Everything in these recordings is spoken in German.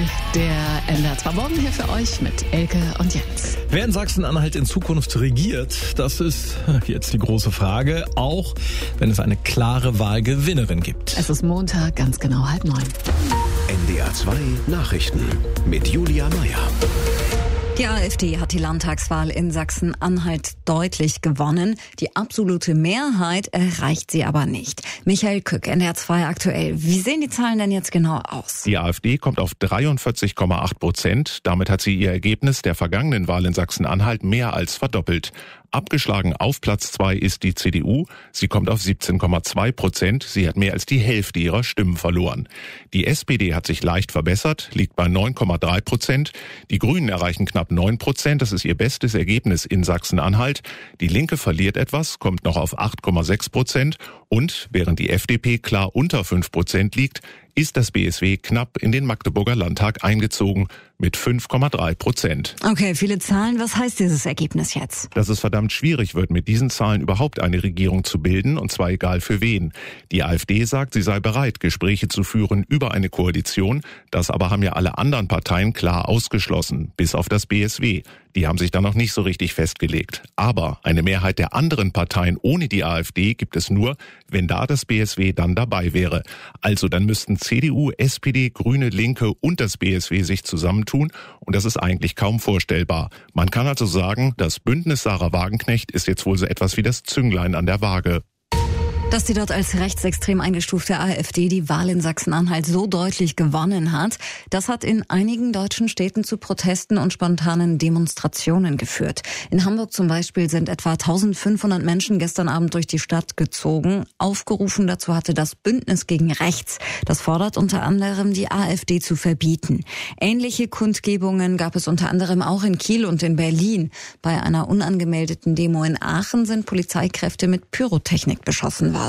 der NDR 2 Morgen hier für euch mit Elke und Jens. Wer in Sachsen-Anhalt in Zukunft regiert, das ist jetzt die große Frage, auch wenn es eine klare Wahlgewinnerin gibt. Es ist Montag, ganz genau 8:30. NDR 2 Nachrichten mit Julia Meyer. Die AfD hat die Landtagswahl in Sachsen-Anhalt deutlich gewonnen. Die absolute Mehrheit erreicht sie aber nicht. Michael Kück, NDR 2 aktuell. Wie sehen die Zahlen denn jetzt genau aus? Die AfD kommt auf 43,8%. Damit hat sie ihr Ergebnis der vergangenen Wahl in Sachsen-Anhalt mehr als verdoppelt. Abgeschlagen auf Platz 2 ist die CDU. Sie kommt auf 17,2%. Sie hat mehr als die Hälfte ihrer Stimmen verloren. Die SPD hat sich leicht verbessert, liegt bei 9,3%. Die Grünen erreichen knapp 9%. Das ist ihr bestes Ergebnis in Sachsen-Anhalt. Die Linke verliert etwas, kommt noch auf 8,6%. Und während die FDP klar unter 5% liegt, ist das BSW knapp in den Magdeburger Landtag eingezogen mit 5,3%. Okay, viele Zahlen. Was heißt dieses Ergebnis jetzt? Dass es verdammt schwierig wird, mit diesen Zahlen überhaupt eine Regierung zu bilden, und zwar egal für wen. Die AfD sagt, sie sei bereit, Gespräche zu führen über eine Koalition. Das aber haben ja alle anderen Parteien klar ausgeschlossen, bis auf das BSW. Die haben sich da noch nicht so richtig festgelegt. Aber eine Mehrheit der anderen Parteien ohne die AfD gibt es nur, wenn da das BSW dann dabei wäre. Also dann müssten CDU, SPD, Grüne, Linke und das BSW sich zusammentun, und das ist eigentlich kaum vorstellbar. Man kann also sagen, das Bündnis Sarah Wagenknecht ist jetzt wohl so etwas wie das Zünglein an der Waage. Dass die dort als rechtsextrem eingestufte AfD die Wahl in Sachsen-Anhalt so deutlich gewonnen hat, das hat in einigen deutschen Städten zu Protesten und spontanen Demonstrationen geführt. In Hamburg zum Beispiel sind etwa 1500 Menschen gestern Abend durch die Stadt gezogen. Aufgerufen dazu hatte das Bündnis gegen Rechts. Das fordert unter anderem, die AfD zu verbieten. Ähnliche Kundgebungen gab es unter anderem auch in Kiel und in Berlin. Bei einer unangemeldeten Demo in Aachen sind Polizeikräfte mit Pyrotechnik beschossen worden.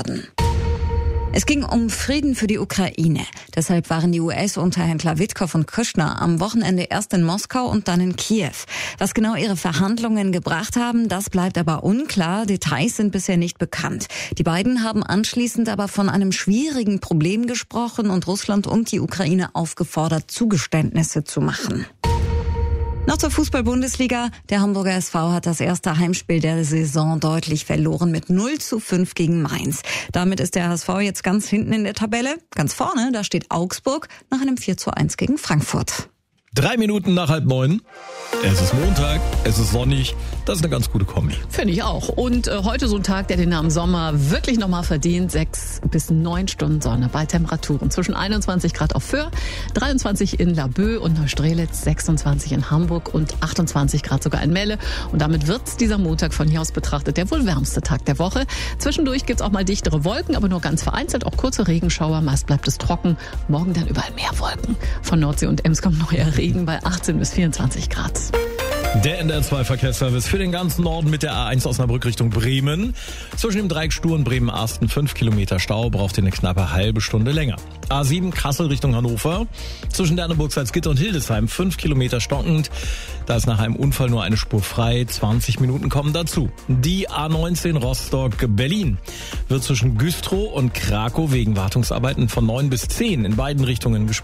Es ging um Frieden für die Ukraine. Deshalb waren die US-Unterhändler Witkow und Kushner am Wochenende erst in Moskau und dann in Kiew. Was genau ihre Verhandlungen gebracht haben, das bleibt aber unklar. Details sind bisher nicht bekannt. Die beiden haben anschließend aber von einem schwierigen Problem gesprochen und Russland und die Ukraine aufgefordert, Zugeständnisse zu machen. Noch zur Fußball-Bundesliga. Der Hamburger SV hat das erste Heimspiel der Saison deutlich verloren mit 0:5 gegen Mainz. Damit ist der HSV jetzt ganz hinten in der Tabelle. Ganz vorne, da steht Augsburg nach einem 4:1 gegen Frankfurt. 3 Minuten nach 8:30. Es ist Montag, es ist sonnig. Das ist eine ganz gute Kombi. Finde ich auch. Und heute so ein Tag, der den Namen Sommer wirklich nochmal verdient. 6 bis 9 Stunden Sonne bei Temperaturen zwischen 21 Grad auf Föhr, 23 in Laboe und Neustrelitz, 26 in Hamburg und 28 Grad sogar in Melle. Und damit wird dieser Montag von hier aus betrachtet der wohl wärmste Tag der Woche. Zwischendurch gibt's auch mal dichtere Wolken, aber nur ganz vereinzelt, auch kurze Regenschauer. Meist bleibt es trocken. Morgen dann überall mehr Wolken. Von Nordsee und Ems kommt neuer Regen bei 18 bis 24 Grad. Der NDR 2 Verkehrsservice für den ganzen Norden mit der A1 Osnabrück Richtung Bremen. Zwischen dem Dreieck Stur und Bremen-Asten 5 Kilometer Stau, braucht ihr eine knappe halbe Stunde länger. A7 Kassel Richtung Hannover. Zwischen Derneburg, Salzgitter und Hildesheim 5 Kilometer stockend. Da ist nach einem Unfall nur eine Spur frei. 20 Minuten kommen dazu. Die A19 Rostock-Berlin wird zwischen Güstrow und Krakow wegen Wartungsarbeiten von 9 bis 10 in beiden Richtungen gesperrt.